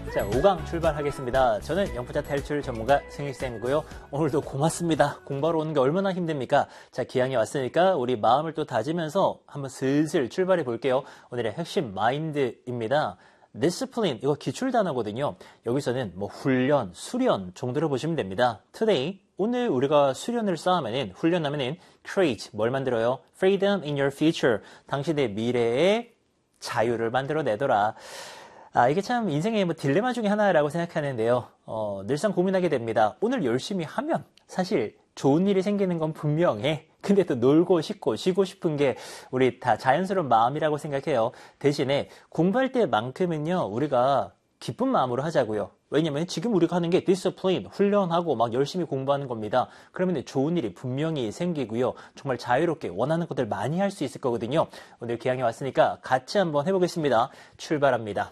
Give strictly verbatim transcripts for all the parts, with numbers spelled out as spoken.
자, 오 강 출발하겠습니다. 저는 영포자 탈출 전문가 승익쌤이고요. 오늘도 고맙습니다. 공부하러 오는 게 얼마나 힘듭니까? 자, 기왕에 왔으니까 우리 마음을 또 다지면서 한번 슬슬 출발해 볼게요. 오늘의 핵심 마인드입니다. discipline, 이거 기출 단어거든요. 여기서는 뭐 훈련, 수련 정도로 보시면 됩니다. today, 오늘 우리가 수련을 쌓으면은, 훈련하면은 create, 뭘 만들어요? freedom in your future, 당신의 미래에 자유를 만들어내더라. 아, 이게 참 인생의 뭐 딜레마 중에 하나라고 생각하는데요. 어, 늘상 고민하게 됩니다. 오늘 열심히 하면 사실 좋은 일이 생기는 건 분명해. 근데 또 놀고 싶고 쉬고 싶은 게 우리 다 자연스러운 마음이라고 생각해요. 대신에 공부할 때만큼은요, 우리가 기쁜 마음으로 하자고요. 왜냐면 지금 우리가 하는 게 discipline, 훈련하고 막 열심히 공부하는 겁니다. 그러면 좋은 일이 분명히 생기고요. 정말 자유롭게 원하는 것들 많이 할 수 있을 거거든요. 오늘 기왕에 왔으니까 같이 한번 해보겠습니다. 출발합니다.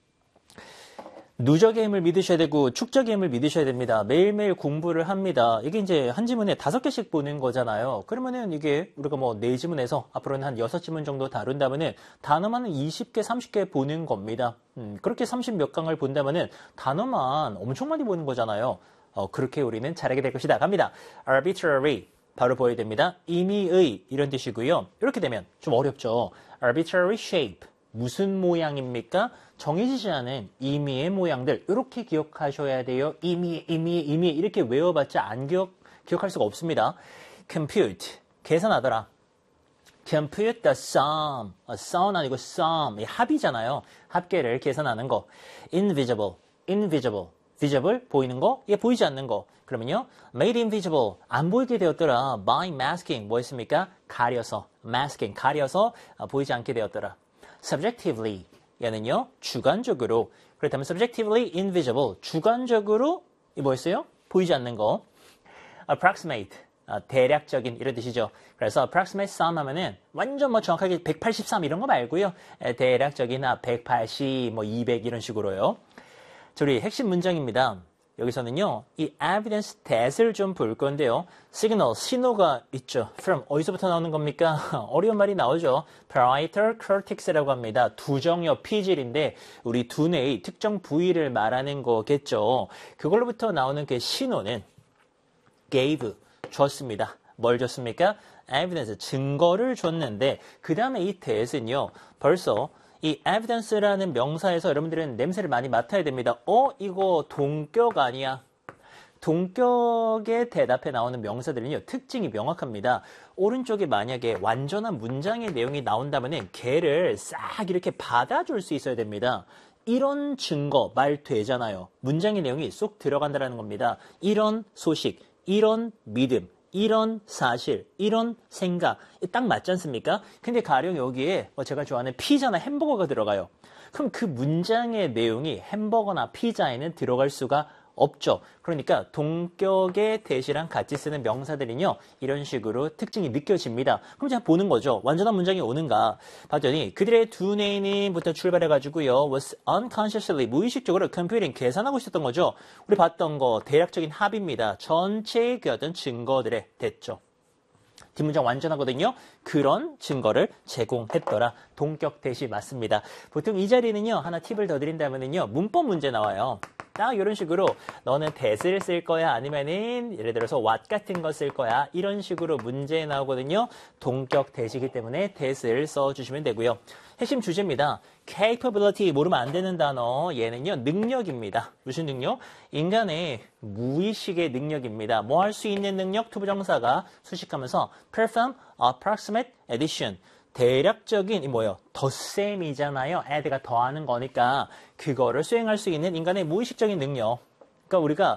누적의 힘을 믿으셔야 되고 축적의 힘을 믿으셔야 됩니다. 매일매일 공부를 합니다. 이게 이제 한 지문에 다섯 개씩 보는 거잖아요. 그러면은 이게 우리가 뭐 네 지문에서 앞으로는 한 여섯 지문 정도 다룬다면은 단어만 이십 개, 삼십 개 보는 겁니다. 음, 그렇게 삼십 몇 강을 본다면은 단어만 엄청 많이 보는 거잖아요. 어, 그렇게 우리는 잘하게 될 것이다. 갑니다. arbitrary. 바로 보여야 됩니다. 임의의 이런 뜻이고요. 이렇게 되면 좀 어렵죠. arbitrary shape. 무슨 모양입니까? 정해지지 않은 임의의 모양들, 이렇게 기억하셔야 돼요. 임의, 임의, 임의 이렇게 외워봤자 안 기억, 기억할 수가 없습니다. compute, 계산하더라. compute the sum, sum 아니고 sum, 합이잖아요. 합계를 계산하는 거. invisible, invisible, visible, 보이는 거, 얘 보이지 않는 거. 그러면요, made invisible, 안 보이게 되었더라. by masking, 뭐 했습니까? 가려서, masking, 가려서 보이지 않게 되었더라. subjectively, 얘는요, 주관적으로. 그렇다면 subjectively invisible, 주관적으로, 이 뭐였어요? 보이지 않는 거. approximate, 아, 대략적인 이런 뜻이죠. 그래서 approximate sum 하면은 완전 뭐 정확하게 백팔십삼 이런 거 말고요. 에, 대략적인 아, 백팔십, 뭐 이백 이런 식으로요. 자, 우리 핵심 문장입니다. 여기서는요, 이 evidence that을 좀 볼 건데요. signal, 신호가 있죠. from, 어디서부터 나오는 겁니까? 어려운 말이 나오죠. parietal cortex라고 합니다. 두정엽 피질인데 우리 두뇌의 특정 부위를 말하는 거겠죠. 그걸로부터 나오는 그 신호는 gave, 줬습니다. 뭘 줬습니까? evidence, 증거를 줬는데 그 다음에 이 that은요, 벌써 이 evidence라는 명사에서 여러분들은 냄새를 많이 맡아야 됩니다. 어? 이거 동격 아니야? 동격의 대답에 나오는 명사들은요, 특징이 명확합니다. 오른쪽에 만약에 완전한 문장의 내용이 나온다면 걔를 싹 이렇게 받아줄 수 있어야 됩니다. 이런 증거 말 되잖아요. 문장의 내용이 쏙 들어간다는 겁니다. 이런 소식, 이런 믿음, 이런 사실, 이런 생각, 딱 맞지 않습니까? 근데 가령 여기에 뭐 제가 좋아하는 피자나 햄버거가 들어가요. 그럼 그 문장의 내용이 햄버거나 피자에는 들어갈 수가 없죠. 그러니까 동격의 대시랑 같이 쓰는 명사들은요, 이런 식으로 특징이 느껴집니다. 그럼 제가 보는 거죠. 완전한 문장이 오는가 봤더니 그들의 두뇌는부터 출발해가지고요, was unconsciously, 무의식적으로 computing, 계산하고 있었던 거죠. 우리 봤던 거 대략적인 합입니다. 전체의 그 어떤 증거들에 됐죠. 뒷문장 완전하거든요. 그런 증거를 제공했더라. 동격 대시 맞습니다. 보통 이 자리는요, 하나 팁을 더 드린다면요, 문법 문제 나와요. 딱 이런 식으로 너는 that을 쓸 거야, 아니면은 예를 들어서 what 같은 거 쓸 거야, 이런 식으로 문제 나오거든요. 동격 대시이기 때문에 that을 써주시면 되고요. 핵심 주제입니다. capability, 모르면 안 되는 단어, 얘는요, 능력입니다. 무슨 능력? 인간의 무의식의 능력입니다. 뭐 할 수 있는 능력? 투부정사가 수식하면서 perform approximate addition, 대략적인, 이 뭐예요? 덧셈이잖아요. add가 더하는 거니까 그거를 수행할 수 있는 인간의 무의식적인 능력. 그러니까 우리가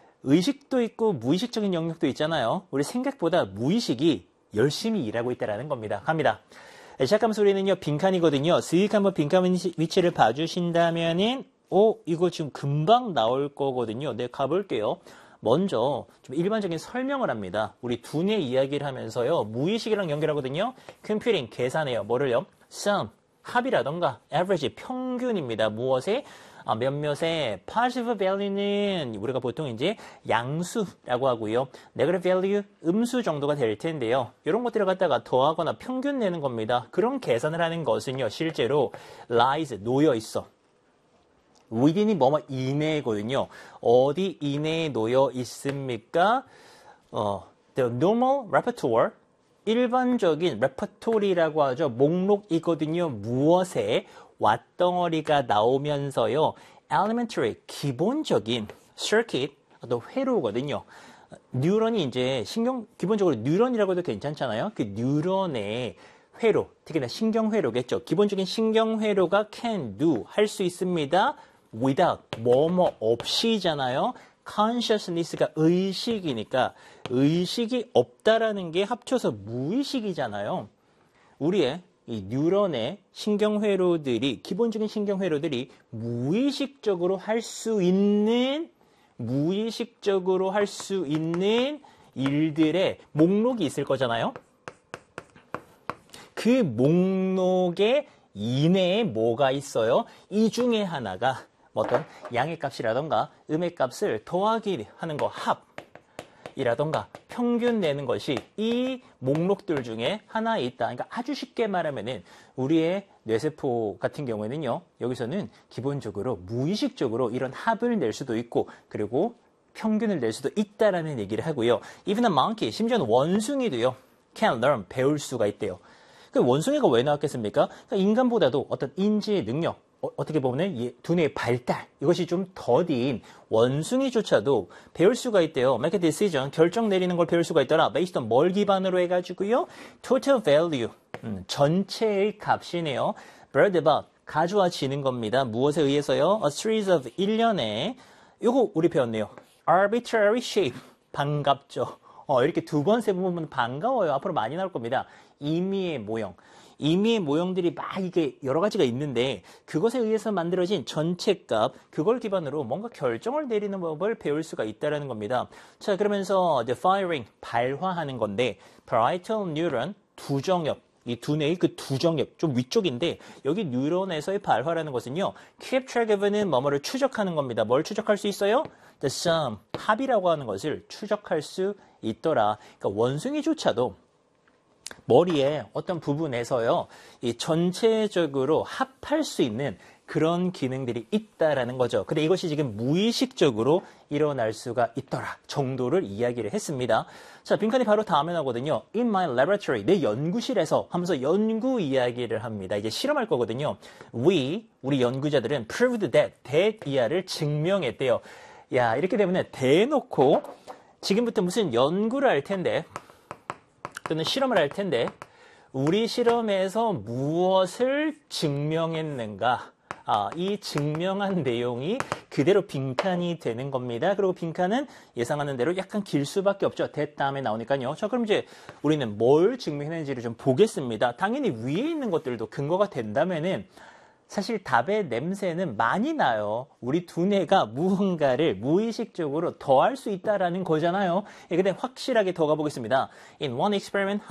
의식도 있고 무의식적인 영역도 있잖아요. 우리 생각보다 무의식이 열심히 일하고 있다는 겁니다. 갑니다. 시작하면서 우리는요, 빈칸이거든요. 슥 한번 빈칸 위치를 봐주신다면은, 오, 이거 지금 금방 나올 거거든요. 네, 가볼게요. 먼저 좀 일반적인 설명을 합니다. 우리 두뇌 이야기를 하면서요, 무의식이랑 연결하거든요. 컴퓨팅, 계산해요. 뭐를요? sum, 합이라던가 average, 평균입니다. 무엇에? 아, 몇몇의 positive value는 우리가 보통 이제 양수라고 하고요. negative value, 음수 정도가 될 텐데요. 이런 것들을 갖다가 더하거나 평균 내는 겁니다. 그런 계산을 하는 것은요, 실제로 lies, 놓여 있어. within이 뭐뭐 이내거든요. 어디 이내에 놓여 있습니까? 어, the normal repertoire, 일반적인 레퍼토리라고 하죠. 목록이거든요. 무엇에 왓덩어리가 나오면서요. elementary, 기본적인 circuit, 또 회로거든요. 뉴런이 이제 신경, 기본적으로 뉴런이라고 해도 괜찮잖아요. 그 뉴런의 회로, 특히나 신경회로겠죠. 기본적인 신경회로가 can do, 할 수 있습니다. without, 뭐뭐 없이잖아요. consciousness가 의식이니까 의식이 없다라는 게 합쳐서 무의식이잖아요. 우리의 이 뉴런의 신경회로들이, 기본적인 신경회로들이 무의식적으로 할 수 있는, 무의식적으로 할 수 있는 일들의 목록이 있을 거잖아요. 그 목록의 이내에 뭐가 있어요? 이 중에 하나가 어떤 양의 값이라던가 음의 값을 더하기 하는 거 합이라던가 평균 내는 것이 이 목록들 중에 하나에 있다. 그러니까 아주 쉽게 말하면은 우리의 뇌세포 같은 경우에는요. 여기서는 기본적으로 무의식적으로 이런 합을 낼 수도 있고 그리고 평균을 낼 수도 있다라는 얘기를 하고요. Even a monkey, 심지어는 원숭이도요. can learn, 배울 수가 있대요. 그 원숭이가 왜 나왔겠습니까? 그러니까 인간보다도 어떤 인지의 능력, 어, 어떻게 보면 두뇌의 발달, 이것이 좀 더딘 원숭이조차도 배울 수가 있대요. make a decision, 결정 내리는 걸 배울 수가 있더라. based on 뭘 기반으로 해가지고요. total value, 음, 전체의 값이네요. brought about, 가져와지는 겁니다. 무엇에 의해서요? a series of 일련의, 요거 우리 배웠네요. arbitrary shape, 반갑죠. 어, 이렇게 두 번, 세 번 보면 반가워요. 앞으로 많이 나올 겁니다. 임의의 모형. 임의의 모형들이 막 이게 여러 가지가 있는데 그것에 의해서 만들어진 전체 값, 그걸 기반으로 뭔가 결정을 내리는 법을 배울 수가 있다는 겁니다. 자, 그러면서 the firing, 발화하는 건데 parietal neuron, 두정엽, 이 두뇌의 그 두정엽, 좀 위쪽인데 여기 뉴런에서의 발화라는 것은요. keep track of는 뭐뭐를 추적하는 겁니다. 뭘 추적할 수 있어요? the sum, 합이라고 하는 것을 추적할 수 있더라. 그러니까 원숭이조차도 머리에 어떤 부분에서요, 이 전체적으로 합할 수 있는 그런 기능들이 있다라는 거죠. 근데 이것이 지금 무의식적으로 일어날 수가 있더라 정도를 이야기를 했습니다. 자, 빈칸이 바로 다음에 나오거든요. In my laboratory, 내 연구실에서 하면서 연구 이야기를 합니다. 이제 실험할 거거든요. We, 우리 연구자들은 proved that, that 이하를 증명했대요. 야, 이렇게 되면 대놓고 지금부터 무슨 연구를 할 텐데 또는 실험을 할 텐데 우리 실험에서 무엇을 증명했는가? 아, 이 증명한 내용이 그대로 빈칸이 되는 겁니다. 그리고 빈칸은 예상하는 대로 약간 길 수밖에 없죠. that 다음에 나오니까요. 자, 그럼 이제 우리는 뭘 증명했는지를 좀 보겠습니다. 당연히 위에 있는 것들도 근거가 된다면은 사실 답의 냄새는 많이 나요. 우리 두뇌가 무언가를 무의식적으로 더할 수 있다라는 거잖아요. 예, 근데 확실하게 더 가보겠습니다. In one experiment,